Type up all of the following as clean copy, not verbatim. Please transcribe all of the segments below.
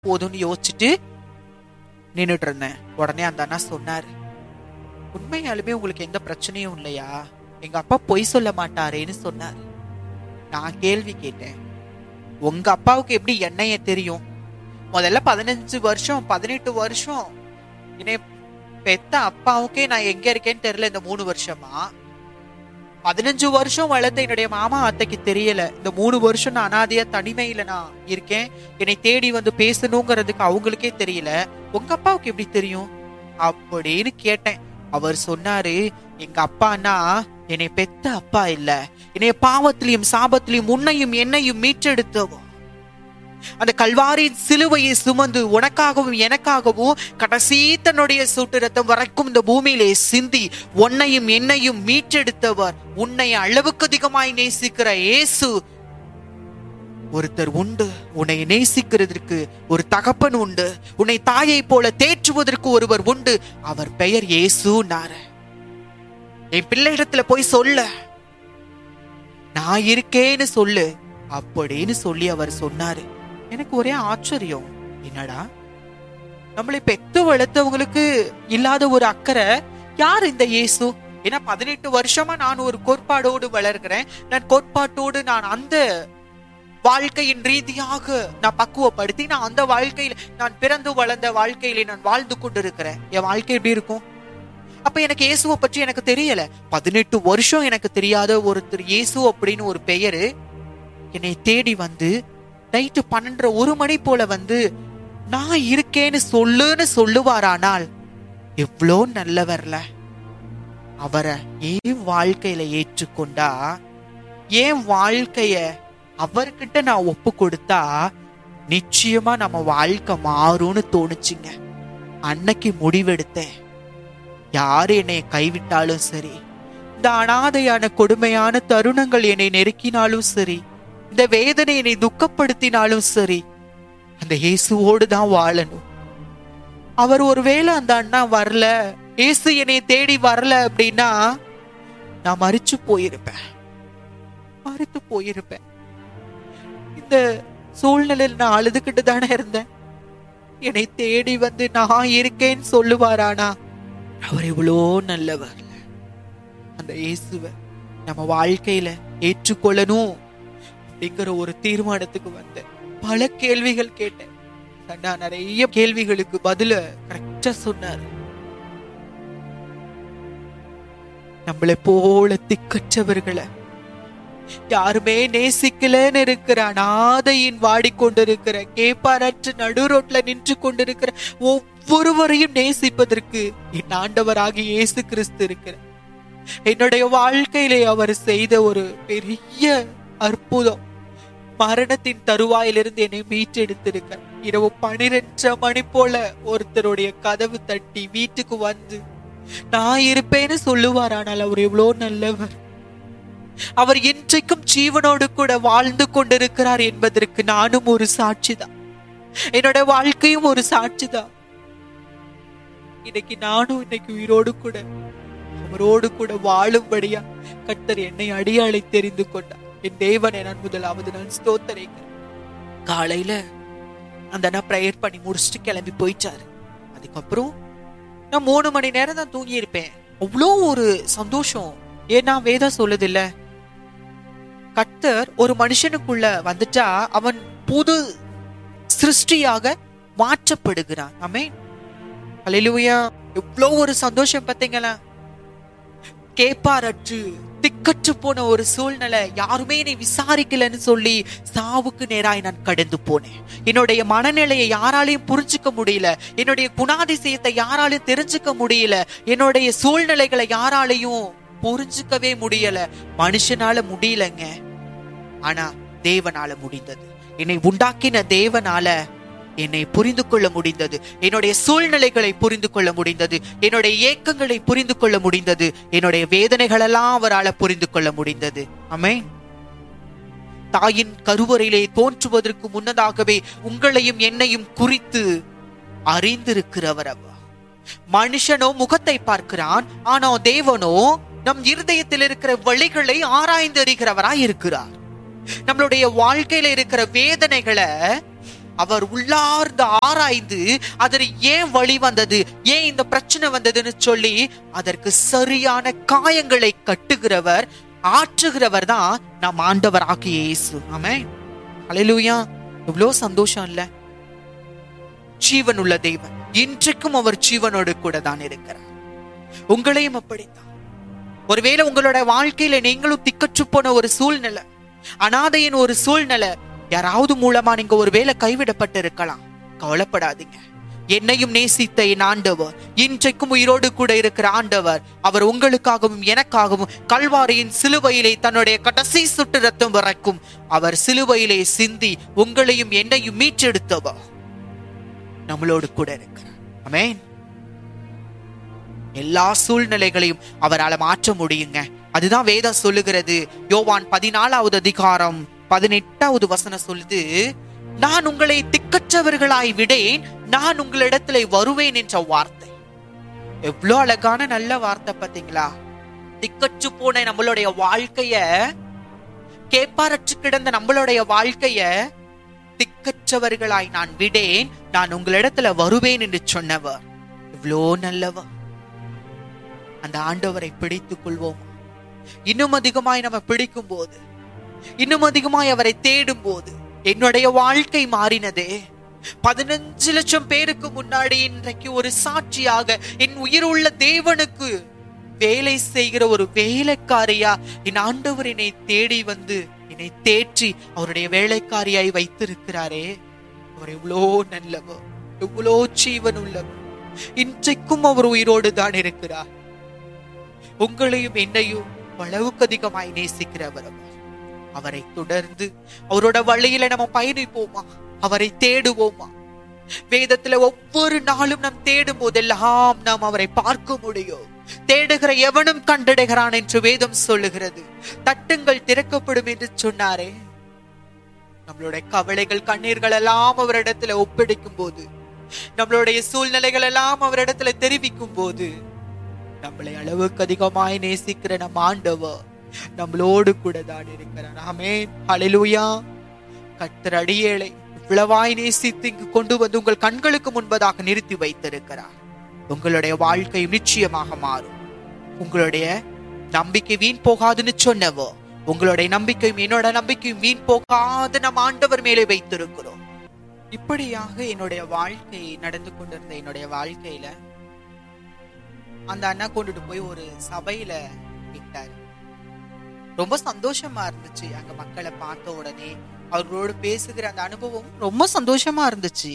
போதும்னு யோசிச்சுட்டு நின்னுட்டு இருந்தேன். உடனே அந்த அண்ணா சொன்னாரு, உண்மையாலுமே உங்களுக்கு எந்த பிரச்சனையும் இல்லையா? எங்க அப்பா பொய் சொல்ல மாட்டாரேன்னு சொன்னாரு. நான் கேள்வி கேட்டேன், உங்க அப்பாவுக்கு எப்படி என்னைய தெரியும்? முதல்ல 15 வருஷம் 18 வருஷம் என்னை பெத்த அப்பாவுக்கே நான் எங்க இருக்கேன்னு தெரியல. இந்த 3 வருஷமா 15 வருஷம் வளர்த்த என்னுடைய மாமா அத்தைக்கு தெரியல. இந்த 3 வருஷம் நான் அனாதையா தனிமையில நான் இருக்கேன். என்னை தேடி வந்து பேசணுங்கிறதுக்கு அவங்களுக்கே தெரியல. உங்க அப்பாவுக்கு எப்படி தெரியும் அப்படின்னு கேட்டேன். அவர் சொன்னாரு, எங்க அப்பான்னா என்னை பெத்த அப்பா இல்ல, என்னைய பாவத்திலையும் சாபத்திலையும் உன்னையும் என்னையும் மீட்டெடுத்தவோ, அந்த கல்வாரி சிலுவையை சுமந்து உனக்காகவும் எனக்காகவும் கடைசி தன்னுடைய சொட்டு ரத்தம் வரைக்கும் இந்த பூமியிலே சிந்தி உன்னையும் என்னையும் மீட்டெடுத்தவர், உன்னை அளவுக்கு அதிகமாய் நேசிக்கிற இயேசு ஒருத்தர் உண்டு. உன்னை நேசிக்கிறதற்கு ஒரு தகப்பன் உண்டு. உன்னை தாயை போல தேற்றுவதற்கு ஒருவர் உண்டு. அவர் பெயர் இயேசுனாரு. என் பிள்ளையிடத்துல போய் சொல்ல, நான் இருக்கேன்னு சொல்லு அப்படின்னு சொல்லி அவர் சொன்னாரு. எனக்கு ஒரே ஆச்சரியம், என்னடா நம்மளை பெத்து வளர்த்தவங்களுக்கு இல்லாத ஒரு அக்கறை யார் இந்த இயேசு? ஏன்னா 18 வருஷமா நான் ஒரு கோட்பாடோடு வளர்கிறேன். நான் கோட்பாட்டோடு நான் அந்த வாழ்க்கையின் ரீதியாக நான் பக்குவப்படுத்தி நான் அந்த வாழ்க்கையில நான் பிறந்து வளர்ந்த வாழ்க்கையில நான் வாழ்ந்து கொண்டிருக்கிறேன். என் வாழ்க்கை எப்படி இருக்கும்? அப்ப எனக்கு இயேசுவை பற்றி எனக்கு தெரியல. 18 வருஷம் எனக்கு தெரியாத ஒருத்தர் இயேசு அப்படின்னு ஒரு பெயரு என்னை தேடி வந்து நைட்டு 12 1 மணி போல வந்து நான் இருக்கேன்னு சொல்லுவாரானால் எவ்வளோ நல்லவர்ல. அவரை என் வாழ்க்கையில ஏற்றுக்கொண்டா, என் வாழ்க்கைய அவர்கிட்ட நான் ஒப்பு கொடுத்தா நிச்சயமா நம்ம வாழ்க்கை மாறும்னு தோணுச்சுங்க. அன்னைக்கு முடிவெடுத்தேன், யாரு என்னை கைவிட்டாலும் சரி, இந்த அனாதையான கொடுமையான தருணங்கள் என்னை நெருக்கினாலும் சரி, இந்த வேதனை என்னை துக்கப்படுத்தினாலும் சரி, அந்த இயேசுவோடு தான் வாழணும். அவர் ஒருவேளை அந்த அண்ணா வரல, இயேசு என்னை தேடி வரல அப்படின்னா நான் மரித்து போயிருப்பேன். இந்த சூழ்நிலையில் நான் அழுதுகிட்டு தானே இருந்தேன். என்னை தேடி வந்து நான் இருக்கேன்னு சொல்லுவாரானா? அவர் எவ்வளோ நல்லவர். அந்த இயேசுவை நம்ம வாழ்க்கையில ஏற்றுக்கொள்ளணும் அப்படிங்கிற ஒரு தீர்மானத்துக்கு வந்தேன். பல கேள்விகள் கேட்டேன். நான் நிறைய கேள்விகளுக்கு பதில கரெக்டா சொன்னார். நம்மளை போல திக்கற்றவர்களை யாருமே நேசிக்கலன்னு இருக்கிற அனாதையின் வாடிக்கொண்டிருக்கிற கேப்பாரற்ற நடு ரோட்ல நின்று கொண்டிருக்கிற ஒவ்வொருவரையும் நேசிப்பதற்கு என் ஆண்டவராகி இயேசு கிறிஸ்து இருக்கிறார். என்னுடைய வாழ்க்கையிலே அவர் செய்த ஒரு பெரிய அற்புதம், மரணத்தின் தருவாயிலிருந்து என்னை மீட்டெடுத்திருக்க. இரவு 12 மணி போல ஒருத்தருடைய கதவு தட்டி வீட்டுக்கு வந்து நான் இருப்பேன்னு சொல்லுவார். ஆனால் அவர் எவ்வளோ நல்லவர். அவர் இன்றைக்கும் ஜீவனோடு கூட வாழ்ந்து கொண்டிருக்கிறார் என்பதற்கு நானும் ஒரு சாட்சிதான். என்னோட வாழ்க்கையும் ஒரு சாட்சிதான். நானும் இன்னைக்கு உயிரோடு கூட அவரோடு கூட வாழும்படியா கர்த்தர் என்னை அடியாளை தெரிந்து கொண்டார். என் தேவனை நான் முதலாவது நான் ஸ்தோத்தரிக்கிறேன். காலையில அந்த நான் பிரேயர் பண்ணி முடிச்சுட்டு கிளம்பி போயிட்டாரு. அதுக்கப்புறம் நான் 3 மணி நேரம் தான் தூங்கி இருப்பேன். அவ்வளோ ஒரு சந்தோஷம். ஏன்னா வேதம் சொல்லுது இல்ல, கர்த்தர் ஒரு மனுஷனுக்குள்ள வந்துட்டா அவன் புது சிருஷ்டியாக மாற்றப்படுகிறான். ஆமென், அல்லேலூயா. எவ்வளோ ஒரு சந்தோஷம் பார்த்தீங்களா? கேப்பாரற்று திக்கற்று போன ஒரு சூழ்நிலை, யாருமே என்னை விசாரிக்கலன்னு சொல்லி சாவுக்கு நேராய் நான் கடந்து போனேன். என்னுடைய மனநிலையை யாராலையும் புரிஞ்சுக்க முடியல. என்னுடைய குணாதிசயத்தை யாராலையும் தெரிஞ்சுக்க முடியல. என்னுடைய சூழ்நிலைகளை யாராலையும் புரிஞ்சுக்கவே முடியல. மனுஷனால முடியலங்க, ஆனா தேவனால முடிந்தது. என்னை உண்டாக்கின தேவனால என்னை புரிந்து கொள்ள முடிந்தது. என்னுடைய சூழ்நிலைகளை புரிந்து கொள்ள முடிந்தது. என்னுடைய ஏக்கங்களை புரிந்து கொள்ள முடிந்தது. என்னுடைய வேதனைகள் எல்லாம் அவரால் புரிந்து கொள்ள முடிந்தது. ஆமென். தாயின் கருவறையிலே தோன்றுவதற்கு முன்னதாகவே உங்களையும் என்னையும் குறித்து அறிந்திருக்கிறவர் அவர். மனுஷனோ முகத்தை பார்க்கிறான், ஆனா தேவனோ நம் இருதயத்தில் இருக்கிற வழிகளை ஆராய்ந்து அறிகிறவராய் இருக்கிறார். நம்மளுடைய வாழ்க்கையில இருக்கிற வேதனைகளை அவர் உள்ளார்ந்து ஆராய்ந்து அதில் ஏன் வழி வந்தது, ஏன் இந்த பிரச்சனை வந்ததுன்னு சொல்லி அதற்கு சரியான காயங்களை கட்டுகிறவர், ஆற்றுகிறவர் தான் நம் ஆண்டவர் ஆகிய இயேசு. ஆமென். ஹல்லேலூயா. எவ்வளவு சந்தோஷம் இல்ல? ஜீவன் உள்ள தேவன் இன்றைக்கும் அவர் ஜீவனோடு கூட தான் இருக்கிறார். உங்களையும் அப்படித்தான். ஒருவேளை உங்களோட வாழ்க்கையில நீங்களும் திக்கற்று போன ஒரு சூழ்நிலை, அனாதையின் ஒரு சூழ்நிலை, யாராவது மூலமா நீங்க ஒருவேளை கைவிடப்பட்டு இருக்கலாம். கவலைப்படாதீங்க. என்னையும் நேசித்த என் ஆண்டவர், இன்றைக்கும் உயிரோடு கூட இருக்கிற ஆண்டவர், அவர் உங்களுக்காகவும் எனக்காகவும் கல்வாரியின் சிலுவையிலே தன்னுடைய கடைசி சுட்டு ரத்தம் வரைக்கும் அவர் சிலுவையிலே சிந்தி உங்களையும் என்னையும் மீட்டெடுத்தவர் நம்மளோடு கூட இருக்கிறார். ஆமென். எல்லா சூழ்நிலைகளையும் அவரால் மாற்ற முடியுங்க. அதுதான் வேதம் சொல்லுகிறது. யோவான் 14வது அதிகாரம் 18வது வசனம் சொல்லுது, நான் உங்களை திக்கற்றவர்களாய் விடேன், நான் உங்களிடத்துல வருவேன் என்ற வார்த்தை. எவ்வளவு அழகான நல்ல வார்த்தை பாத்தீங்களா? திக்கற்று போன நம்மளுடைய வாழ்க்கைய, கேப்பாரற்று கிடந்த நம்மளுடைய வாழ்க்கைய திக்கற்றவர்களாய் நான் விடேன், நான் உங்களிடத்துல வருவேன் என்று சொன்னவர் இவ்வளோ நல்லவர். அந்த ஆண்டவரை பிடித்துக் கொள்வோம். இன்னும் அதிகமாய் நம்ம பிடிக்கும் போது, இன்னும் அதிகமாய் அவரை தேடும் போது, என்னுடைய வாழ்க்கை மாறினதே. 15 லட்சம் பேருக்கு முன்னாடி இன்றைக்கு ஒரு சாட்சியாக என் உயிர் உள்ள தேவனுக்கு வேலை செய்கிற ஒரு வேலைக்காரியா என் ஆண்டவர் என்னை தேடி வந்து என்னை தேற்றி அவருடைய வேலைக்காரியாய் வைத்திருக்கிறாரே. அவர் எவ்வளோ நல்லவர், எவ்வளோ ஜீவன் உள்ளவர். இன்றைக்கும் அவர் உயிரோடு தான் இருக்கிறார். உங்களையும் என்னையும் அளவுக்கு அதிகமாய் நேசிக்கிறவர். அவரை தொடர்ந்து அவரோட வழியில நம்ம பயணிப்போமா? அவரை தேடுவோமா? வேதத்துல ஒவ்வொரு நாளும் நாம் தேடும் போதெல்லாம் நாம் அவரை பார்க்க முடியும். தேடுகிற எவனும் கண்டடைகிறான் என்று வேதம் சொல்லுகிறது. தட்டுங்கள் திறக்கப்படும் என்று சொன்னாரே. நம்மளுடைய கவலைகள் கண்ணீர்கள் எல்லாம் அவரிடத்துல ஒப்படைக்கும் போது, நம்மளுடைய சூழ்நிலைகள் எல்லாம் அவரிடத்துல தெரிவிக்கும் போது, நம்மளை அளவுக்கு அதிகமாய் நேசிக்கிற நம் ஆண்டவர் நம்மளோடு கூட தான் இருக்கிறார். ஆமென். ஹல்லேலூயா. கர்த்தர் அடியேளை இவ்வளவாய் நேசித்து இங்கு கொண்டு வந்து உங்கள் கண்களுக்கு முன்பதாக நிறுத்தி வைத்திருக்கிறார். உங்களுடைய வாழ்க்கை நிச்சயமாக மாறும். உங்களுடைய நம்பிக்கை வீண் போகாதுன்னு சொன்னவோ, உங்களுடைய நம்பிக்கையும் என்னோட நம்பிக்கையும் வீண் போகாது நம் ஆண்டவர் மேலே வைத்திருக்கிறோம். இப்படியாக என்னுடைய வாழ்க்கை நடந்து கொண்டிருந்த என்னுடைய வாழ்க்கையில அந்த அண்ணா கொண்டுட்டு போய் ஒரு சபையில விட்டாரு. ரொம்ப சந்தோஷமா இருந்துச்சு. அங்க மக்களை பார்த்த உடனே அவர்களோடு பேசுகிற அந்த அனுபவம் ரொம்ப சந்தோஷமா இருந்துச்சு.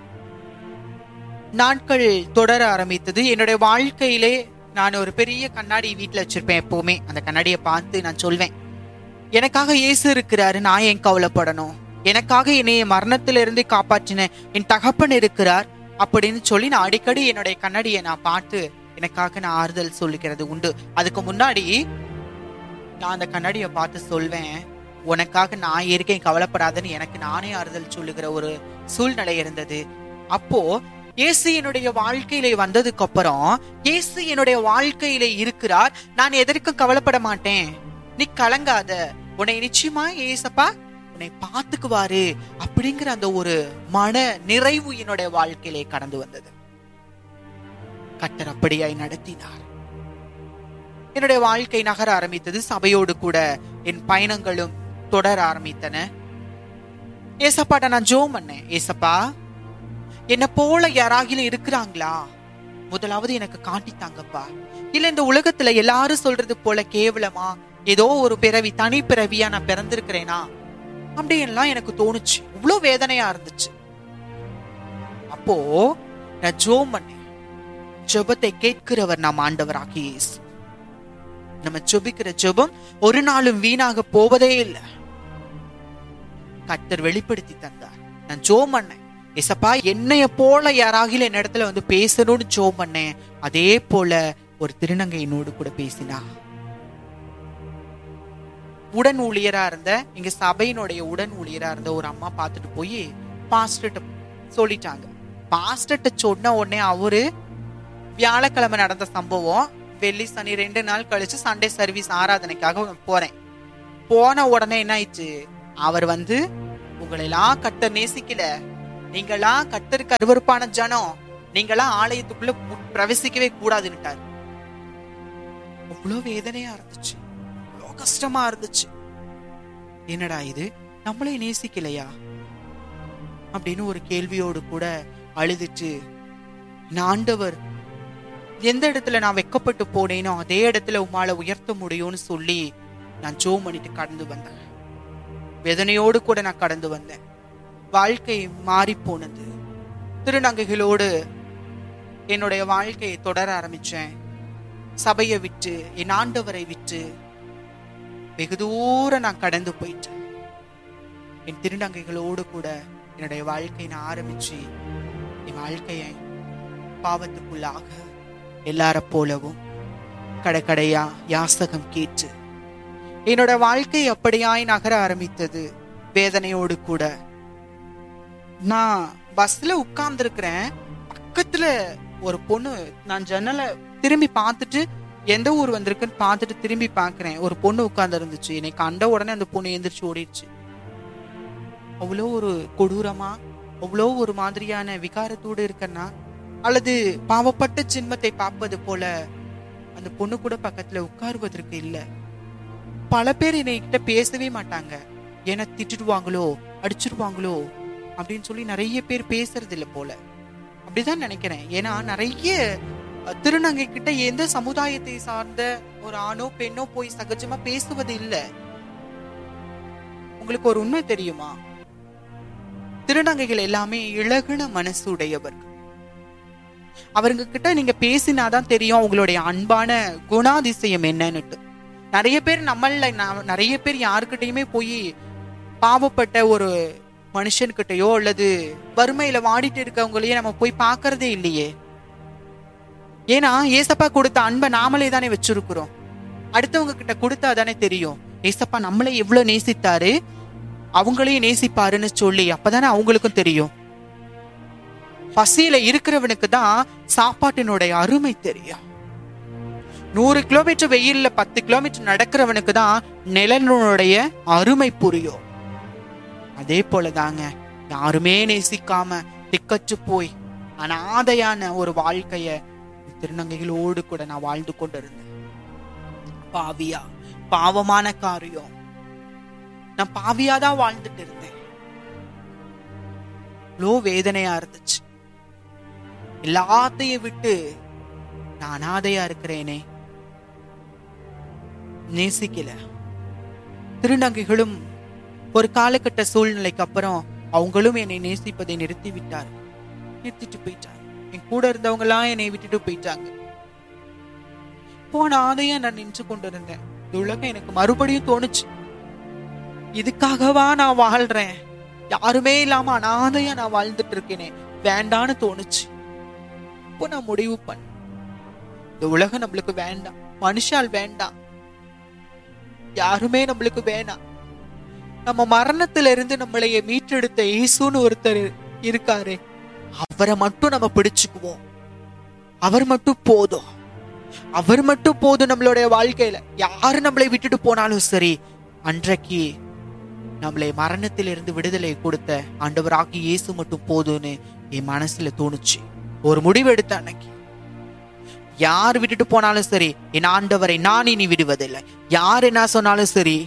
நாட்கள் தொடர ஆரம்பித்தது. என்னுடைய வாழ்க்கையிலே நான் ஒரு பெரிய கண்ணாடி வீட்டுல வச்சிருப்பேன். எப்பவுமே அந்த கண்ணாடியை பார்த்து நான் சொல்வேன், எனக்காக இயேசு இருக்கிறாரு, நான் ஏன் கவலைப்படணும்? எனக்காக என்னைய மரணத்திலிருந்து காப்பாற்றின என் தகப்பன் இருக்கிறார் அப்படின்னு சொல்லி நான் அடிக்கடி என்னுடைய கண்ணாடியை நான் பார்த்து எனக்காக நான் ஆறுதல் சொல்லிக்கிறது உண்டு. அதுக்கு முன்னாடி நான் அந்த கண்ணாடியை பார்த்து சொல்வேன், உனக்காக நான் இருக்கேன், கவலைப்படாதன்னு எனக்கு நானே ஆறுதல் சொல்லுகிற ஒரு சூழ்நிலை இருந்தது. அப்போ இயேசு என்னுடைய வாழ்க்கையிலே வந்ததுக்கு அப்புறம், இயேசு என்னுடைய வாழ்க்கையிலே இருக்கிறார், நான் எதற்கும் கவலைப்பட மாட்டேன், நீ கலங்காத, உன்னை நிச்சயமா ஏசப்பா உன்னை பார்த்துக்குவாரு அப்படிங்கிற அந்த ஒரு மன நிறைவு என்னுடைய வாழ்க்கையிலே கடந்து வந்தது. கர்த்தர் அப்படியாய் நடத்தினார். என்னுடைய வாழ்க்கை நகர ஆரம்பித்தது. சபையோடு கூட என் பயணங்களும் தொடர ஆரம்பித்தன. ஏசப்பாட்ட நான் ஜெபம் பண்ணேன், ஏசப்பா என்ன போல யாராகிலும் இருக்கிறாங்களா? முதலாவது எனக்கு காட்டித்தாங்கப்பா. இல்ல இந்த உலகத்துல எல்லாரும் சொல்றது போல கேவலமா ஏதோ ஒரு பிறவி, தனி பிறவியா நான் பிறந்திருக்கிறேனா அப்படின்லாம் எனக்கு தோணுச்சு. இவ்வளவு வேதனையா இருந்துச்சு. அப்போ நான் ஜெபம் பண்ணேன். ஜெபத்தை கேட்கிறவர் நாம் ஆண்டவராகிய இயேசு. நம்ம ஜெபிக்கிற ஜெபம் ஒரு நாளும் வீணாக போவதே இல்லை. கர்த்தர் வெளிப்படுத்தி தந்தார். நான் ஜெபம் பண்ணேன், ஏசப்பா என்னைய போல யாராகிலும் என் இடத்துல வந்து பேசணும்னு ஜெபம் பண்ணேன். அதே போல ஒரு திருநங்கை என்னோடு கூட பேசினா. உடன் ஊழியரா இருந்த, எங்க சபையினுடைய உடன் ஊழியரா இருந்த ஒரு அம்மா பார்த்துட்டு போய் பாஸ்டர்ட்ட சொல்லிட்டாங்க. பாஸ்டர்ட்ட சொன்ன உடனே அவரு வியாழக்கிழமை நடந்த சம்பவம், வெள்ளி சனி 2 நாள் கழிச்சு சண்டே சர்வீஸ் ஆராதனைக்காக போறேன். போன உடனே என்ன ஆயிடுச்சு, அவர் வந்து உங்களை எல்லாம் கர்த்தர் நேசிக்கல, நீங்களாம் கர்த்தருக்கு அருவருப்பான ஜனம், நீங்களாம் ஆலயத்துக்குள்ள பிரவேசிக்கவே கூடாதுன்னுட்டாரு. அவ்வளவு வேதனையா இருந்துச்சு, அவ்வளவு கஷ்டமா இருந்துச்சு. என்னடா இது, நம்மளே நேசிக்கலையா அப்படின்னு ஒரு கேள்வியோடு கூட அழுதுட்டு, ஆண்டவர் எந்த இடத்துல நான் வெக்கப்பட்டு போனேனோ அதே இடத்துல உம்மால உயர்த்த முடியும்னு சொல்லி நான் ஜெபம் பண்ணிட்டு கடந்து வந்தேன். வேதனையோடு கூட நான் கடந்து வந்தேன். வாழ்க்கை மாறி போனது. திருநங்கைகளோடு என்னுடைய வாழ்க்கையை தொடர ஆரம்பிச்சேன். சபையை விட்டு, என் ஆண்டவரை விட்டு வெகு தூரம் நான் கடந்து போயிட்டேன். என் திருநங்கைகளோடு கூட என்னுடைய வாழ்க்கையை நான் ஆரம்பிச்சு என் வாழ்க்கையை பாவத்துக்குள்ளாக எல்லார போலவும் கடைக்கடையா யாசகம் கேட்டு என்னோட வாழ்க்கை அப்படியாய் நகர ஆரம்பித்தது. வேதனையோடு கூட நான் பஸ்ல உட்கார்ந்து இருக்கிறேன். பக்கத்துல ஒரு பொண்ணு, நான் ஜன்னலை திரும்பி பார்த்துட்டு எந்த ஊர் வந்திருக்குன்னு பார்த்துட்டு திரும்பி பார்க்கிறேன். ஒரு பொண்ணு உட்கார்ந்து இருந்துச்சு. என்னை கண்ட உடனே அந்த பொண்ணு எந்திரிச்சு ஓடிடுச்சு. அவ்வளோ ஒரு கொடூரமா, அவ்வளோ ஒரு மாதிரியான விகாரத்தோடு இருக்கன்னா, அல்லது பாவப்பட்ட சின்மத்தை பார்ப்பது போல அந்த பொண்ணு கூட பக்கத்துல உட்காருவதற்கு இல்லை. பல பேர் என்னைகிட்ட பேசவே மாட்டாங்க. ஏன்னா திட்டுடுவாங்களோ அடிச்சிருவாங்களோ அப்படின்னு சொல்லி நிறைய பேர் பேசுறது இல்லை போல, அப்படிதான் நினைக்கிறேன். ஏன்னா நிறைய திருநங்கை கிட்ட எந்த சமுதாயத்தை சார்ந்த ஒரு ஆணோ பெண்ணோ போய் சகஜமா பேசுவது இல்லை. உங்களுக்கு ஒரு உண்மை தெரியுமா? திருநங்கைகள் எல்லாமே இலகுன மனசு உடையவர்கள். அவருங்க கிட்ட நீங்க பேசினாதான் தெரியும் உங்களுடைய அன்பான குணாதிசயம் என்னன்னுட்டு. நிறைய பேர் நிறைய பேர் யாருக்கிட்டையுமே போய் பாவப்பட்ட ஒரு மனுஷன்கிட்டயோ அல்லது வறுமையில வாடிட்டு இருக்கவங்களையே நம்ம போய் பார்க்கறதே இல்லையே. ஏன்னா ஏசப்பா கொடுத்த அன்பை நாமளே தானே வச்சிருக்கிறோம். அடுத்தவங்க கிட்ட கொடுத்தா தானே தெரியும் ஏசப்பா நம்மளை எவ்வளவு நேசித்தாரு, அவங்களையும் நேசிப்பாருன்னு சொல்லி. அப்பதானே அவங்களுக்கும் தெரியும். பசியில இருக்கிறவனுக்கு தான் சாப்பாட்டினுடைய அருமை தெரியும். 100 கிலோமீட்டர் வெயில்ல 10 கிலோமீட்டர் நடக்கிறவனுக்கு தான் நிலனுடைய அருமை புரியும். அதே போலதாங்க, யாருமே நேசிக்காம திக்கச்சு போய் அனாதையான ஒரு வாழ்க்கைய திருநங்கைகளோடு கூட நான் வாழ்ந்து கொண்டிருந்தேன். பாவியா, பாவமான காரியம், நான் பாவியாதான் வாழ்ந்துட்டு இருந்தேன். இவ்வளோ வேதனையா இருந்துச்சு. எல்லாத்தையும் விட்டு நான் அனாதையா இருக்கிறேனே, நேசிக்கல. திருநங்கைகளும் ஒரு காலகட்ட சூழ்நிலைக்கு அப்புறம் அவங்களும் என்னை நேசிப்பதை நிறுத்திட்டு போயிட்டாங்க. என் கூட இருந்தவங்க எல்லாம் என்னை விட்டுட்டு போயிட்டாங்க. போன ஆதையா நான் நின்று கொண்டிருந்தேன். இந்த உலகம் எனக்கு மறுபடியும் தோணுச்சு, இதுக்காகவா நான் வாழ்றேன்? யாருமே இல்லாம அனாதையா நான் வாழ்ந்துட்டு இருக்கேனே, வேண்டான்னு தோணுச்சு. இப்போ நான் முடிவு பண்ண, இந்த உலகம் நம்மளுக்கு வேண்டாம், மனுஷால் வேண்டாம், யாருமே நம்மளுக்கு வேணாம். நம்ம மரணத்துல இருந்து நம்மளைய மீட்டெடுத்த இயேசுன்னு ஒருத்தர் இருக்காரு, அவரை மட்டும் நம்ம பிடிச்சுக்குவோம். அவர் மட்டும் போதும், அவர் மட்டும் போதும் நம்மளுடைய வாழ்க்கையில. யாரு நம்மளை விட்டுட்டு போனாலும் சரி, அன்றைக்கு நம்மளை மரணத்திலிருந்து விடுதலை கொடுத்த ஆண்டவராகி இயேசு மட்டும் போதும்னு என் மனசுல தோணுச்சு. ஒரு முடிவு எடுத்த அன்னைக்கு, யார் விட்டுட்டு போனாலும் சரி, என் ஆண்டவரை நான் இனி விடுவதில்லை. யார் என்ன சொன்னாலும் சரி,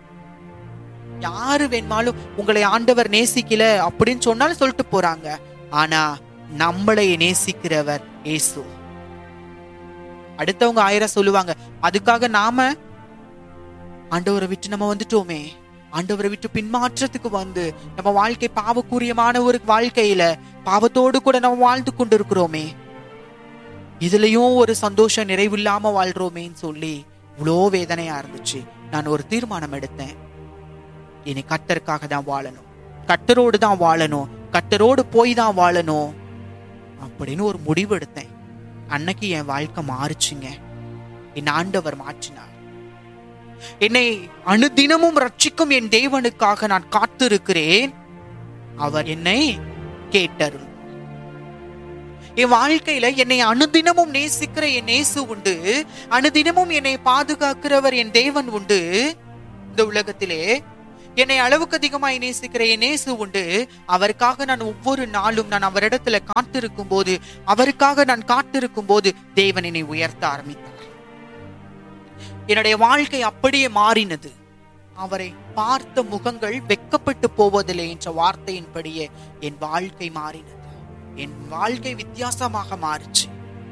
யாரு வேணுமாலும் உங்களை ஆண்டவர் நேசிக்கல அப்படின்னு சொன்னாலும் சொல்லிட்டு போறாங்க. ஆனா நம்மளை நேசிக்கிறவர் இயேசு. அடுத்தவங்க 1000 சொல்லுவாங்க, அதுக்காக நாம ஆண்டவரை விட்டு நம்ம வந்துட்டோமே, ஆண்டவரை விட்டு பின்மாற்றத்துக்கு வந்து நம்ம வாழ்க்கை பாவக்கூரியமான ஒரு வாழ்க்கையில பாவத்தோடு கூட நம்ம வாழ்ந்து கொண்டு இருக்கிறோமே, இதுலயும் ஒரு சந்தோஷம் நிறைவில்லாம வாழ்றோமேன்னு சொல்லி இவ்வளோ வேதனையா இருந்துச்சு. நான் ஒரு தீர்மானம் எடுத்தேன், இனி கர்த்தருக்காக தான் வாழணும், கர்த்தரோடு தான் வாழணும், கர்த்தரோடு போய் தான் வாழணும் அப்படின்னு ஒரு முடிவு எடுத்தேன். அன்னைக்கு என் வாழ்க்கை மாறுச்சுங்க. என் ஆண்டவர் மாற்றினார். என்னை அனுதினமும் ரட்சிக்கும் என் தேவனுக்காக நான் காத்திருக்கிறேன், அவர் என்னை கேட்டருள். என் வாழ்க்கையில என்னை அனுதினமும் நேசிக்கிற என் இயேசு உண்டு, அனுதினமும் என்னை பாதுகாக்கிறவர் என் தேவன் உண்டு. இந்த உலகத்திலே என்னை அளவுக்கு அதிகமாய் நேசிக்கிற என் இயேசு உண்டு. அவருக்காக நான் ஒவ்வொரு நாளும் நான் அவரிடத்துல காத்திருக்கும் போது, அவருக்காக நான் காத்திருக்கும் போது தேவன் என்னை உயர்த்த ஆரம்பித்தார். என்னுடைய வாழ்க்கை அப்படியே மாறினது. அவரை பார்த்த முகங்கள் வெட்கப்பட்டு போவதில்லை என்ற வார்த்தையின்படியே என் வாழ்க்கை மாறினது. என் வாழ்க்கை வித்தியாசமாக மாறிச்சு.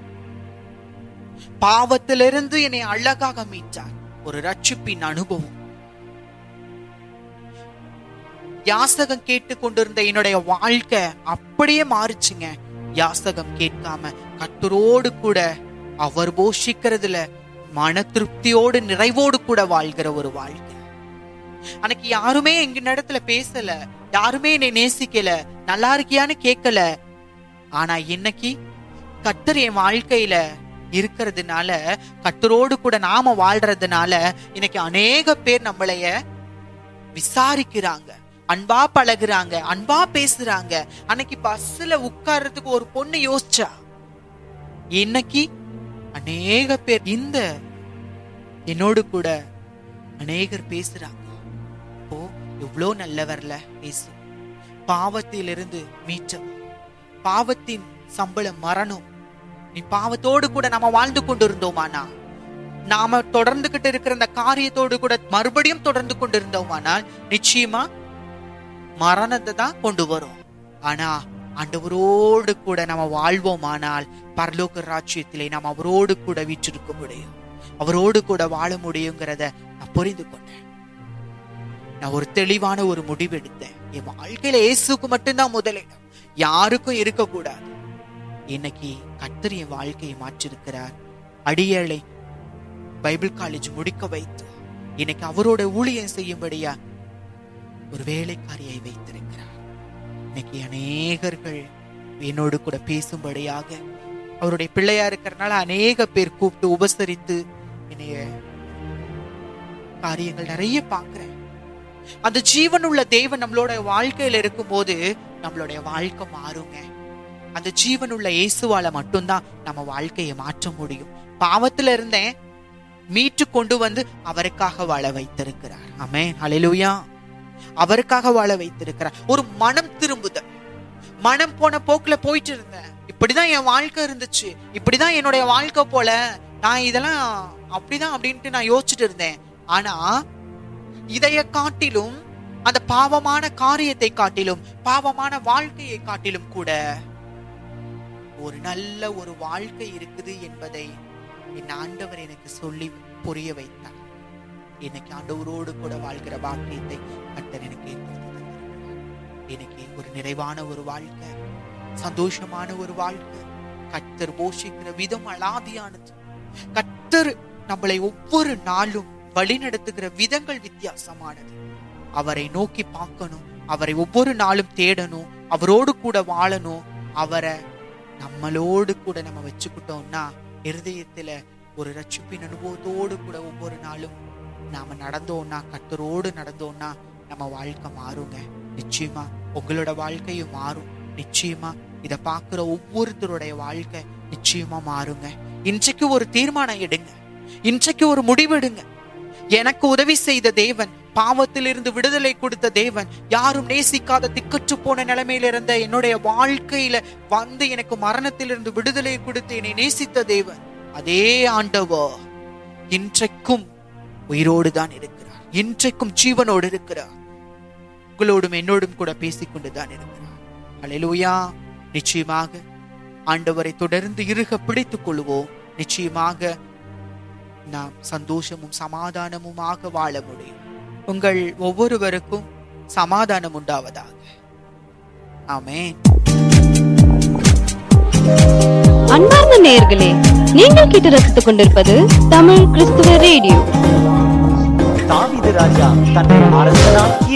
பாவத்திலிருந்து என்னை அழகாக மீட்டார். ஒரு ரட்சிப்பின் அனுபவம். யாசகம் கேட்டு கொண்டிருந்த என்னுடைய வாழ்க்கை அப்படியே மாறிச்சுங்க. யாசகம் கேட்காம கர்த்தரோடு கூட அவர் போஷிக்கிறதுல மன திருப்தியோடு நிறைவோடு கூட வாழ்கிற ஒரு வாழ்க்கை. அன்னைக்கு யாருமே எங்க இடத்துல பேசல, யாருமே என்னை நேசிக்கல, நல்லா இருக்கியான்னு கேட்கல. ஆனா இன்னைக்கு கர்த்தர் என் வாழ்க்கையில இருக்கிறதுனால, கர்த்தரோடு கூட நாம வாழ்றதுனால இன்னைக்கு அநேக பேர் நம்மளைய விசாரிக்கிறாங்க, அன்பா பழகுறாங்க, அன்பா பேசுறாங்க. அன்னைக்கு பஸ்ல உட்கார்றதுக்கு ஒரு பொண்ணு யோசிச்சா, இன்னைக்கு அநேக பேர் இந்த என்னோடு கூட அநேகர் பேசுறாங்க. இப்போ எவ்வளோ நல்லவர்ல இயேசு. பாவத்திலிருந்து மீட்டவர், பாவத்தின் சம்பளம் மரணம். நீ பாவத்தோடு கூட நாம வாழ்ந்து கொண்டு இருந்தோமானா, நாம தொடர்ந்துகிட்டு இருக்கிற அந்த காரியத்தோடு கூட மறுபடியும் தொடர்ந்து கொண்டு இருந்தோமானால் நிச்சயமா மரணத்தை தான் கொண்டு வரும். ஆனா ஆண்டவரோடு கூட நம்ம வாழ்வோமானால் பரலோக ராஜ்யத்திலே நாம் அவரோடு கூட வீற்றிருக்க முடியும், அவரோடு கூட வாழ முடியுங்கிறத நான் புரிந்து கொண்டேன். நான் ஒரு தெளிவான ஒரு முடிவு எடுத்தேன். என் வாழ்க்கையில இயேசுக்கு மட்டும்தான் முதலிடம், யாருக்கும் இருக்கக்கூடாது. இன்னைக்கு கர்த்தர் என் வாழ்க்கையை மாற்றிருக்கிறார். அடியேளை பைபிள் காலேஜ் முடிக்க வைத்து இன்னைக்கு அவரோட ஊழியம் செய்யும்படியா ஒரு வேலைக்காரியை வைத்திருக்கிறார். இன்னைக்கு அநேகர்கள் என்னோடு கூட பேசும்படியாக, அவருடைய பிள்ளையா இருக்கிறனால அநேக பேர் கூப்பிட்டு உபசரித்து என்னைய காரியங்கள் நிறைய பார்க்கிறேன். அந்த ஜீவனுள்ள தேவன் நம்மளோட வாழ்க்கையில இருக்கும் போது நம்மளுடைய வாழ்க்கை மாறுங்க. அந்த ஜீவனுள்ள இயேசுவால மட்டும்தான் நம்ம வாழ்க்கையை மாற்ற முடியும். பாவத்துல இருந்தேன் மீட்டு கொண்டு வந்து அவருக்காக வாழ வைத்திருக்கிறார். ஆமென், ஹல்லேலூயா. அவருக்காக வாழ வைத்திருக்கிறார். ஒரு மனம் திரும்புதல். மனம் போன போக்குல போயிட்டு இருந்தேன், இப்படிதான் என் வாழ்க்கை இருந்துச்சு, இப்படிதான் என்னுடைய வாழ்க்கை போல, நான் இதெல்லாம் அப்படிதான் அப்படின்ட்டு நான் யோசிச்சுட்டு இருந்தேன். ஆனா இதைய காட்டிலும், அந்த பாவமான காரியத்தை காட்டிலும், பாவமான வாழ்க்கையை காட்டிலும் கூட ஒரு நல்ல ஒரு வாழ்க்கை இருக்குது என்பதை என் ஆண்டவர் எனக்கு சொல்லி புரிய வைத்தார். இன்னைக்கு ஆண்டவரோடு கூட வாழ்கிற பாக்கியத்தை கர்த்தர் எனக்கு ஏற்படுத்தி. இன்னைக்கு ஒரு நிறைவான ஒரு வாழ்க்கை, சந்தோஷமான ஒரு வாழ்க்கை. கர்த்தர் போஷிக்கிற விதம் அலாதியானது. கர்த்தர் நம்மளை ஒவ்வொரு நாளும் வழி நடத்துகிற விதங்கள் வித்தியாசமானது. அவரை நோக்கி பார்க்கணும், அவரை ஒவ்வொரு நாளும் தேடணும், அவரோடு கூட வாழணும். அவரை நம்மளோடு கூட நம்ம வச்சுக்கிட்டோம்னா, இருதயத்துல ஒரு ரட்சிப்பின் அனுபவத்தோடு கூட ஒவ்வொரு நாளும் நாம நடந்தோம்னா, கர்த்தரோடு நடந்தோம்னா நம்ம வாழ்க்கை மாறுங்க. நிச்சயமா உங்களோட வாழ்க்கையும் மாறும். நிச்சயமா இத பாக்குற ஒவ்வொருத்தருடைய வாழ்க்கை நிச்சயமா மாறுங்க. இன்றைக்கு ஒரு தீர்மானம் எடுங்க, இன்றைக்கு ஒரு முடிவெடுங்க. எனக்கு உதவி செய்த தேவன், பாவத்திலிருந்து விடுதலை கொடுத்த தேவன், யாரும் நேசிக்காத திக்கற்று போன நிலைமையில இருந்த என்னுடைய வாழ்க்கையில வந்து எனக்கு மரணத்திலிருந்து விடுதலை கொடுத்து என்னை நேசித்த தேவன், அதே ஆண்டவர் இன்றைக்கும் உயிரோடு தான் இருக்கிறார். இன்றைக்கும் ஜீவனோடு இருக்கிறார். உங்களோடும் என்னோடும் கூட பேசிக்கொண்டுதான் இருக்கிறார். ஹல்லேலூயா. நிச்சயமாக ஆண்டவரை தொடர்ந்து இறுக பிடித்துக் கொள்வோம். நிச்சயமாக நாம் சந்தோஷமும் சமாதானமுமாக வாழ முடியும். உங்கள் ஒவ்வொருவருக்கும் சமாதானம் உண்டாவதாக. ஆமென். அன்பார்ந்த நேயர்களே, நீங்கள் கேட்டு ரசித்துக் கொண்டிருப்பது தமிழ் கிறிஸ்துவ ரேடியோ. தாவீது ராஜா தன்னை அரசனாக்கி